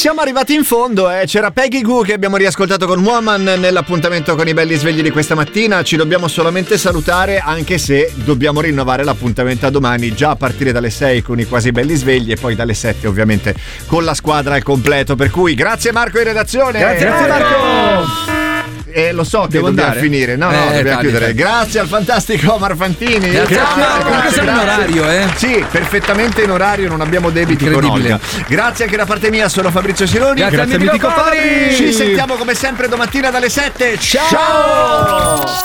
Siamo arrivati in fondo, c'era Peggy Goo che abbiamo riascoltato con Woman nell'appuntamento con i belli svegli di questa mattina. Ci dobbiamo solamente salutare, anche se dobbiamo rinnovare l'appuntamento a domani già a partire dalle 6 con i quasi belli svegli e poi dalle 7 ovviamente con la squadra al completo. Per cui grazie Marco in redazione. Grazie Marco. Lo so che dobbiamo finire. No, dobbiamo chiudere. Grazie al fantastico Omar Fantini. Grazie. Siamo in orario, Sì, perfettamente in orario, non abbiamo debiti con Olga. Grazie anche da parte mia, sono Fabrizio Siloni. Grazie a Mitico Fabri. Ci sentiamo come sempre domattina dalle 7. Ciao!